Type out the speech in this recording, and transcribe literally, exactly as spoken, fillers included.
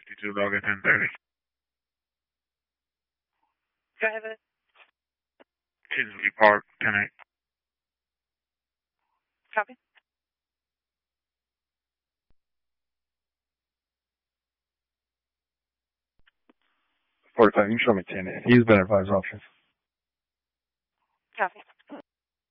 fifty-two log at ten thirty. Go ahead. Chisley Park, ten eight. Copy. forty-five, you can show me ten. He's been advised options. Copy.